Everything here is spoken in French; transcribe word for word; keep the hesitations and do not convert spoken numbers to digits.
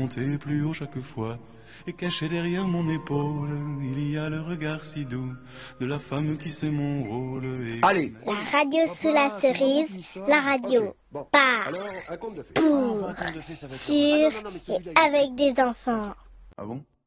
monter plus haut chaque fois. Et caché derrière mon épaule, il y a le regard si doux de la femme qui sait mon rôle. Et... Allez. La radio sous la cerise, la radio Okay. Bon. par, Alors, un conte de fées. pour, Ah, un conte de fées, ça va être sur Ah, non, non, non, mais et celui-là, il est avec des enfants. Ah bon?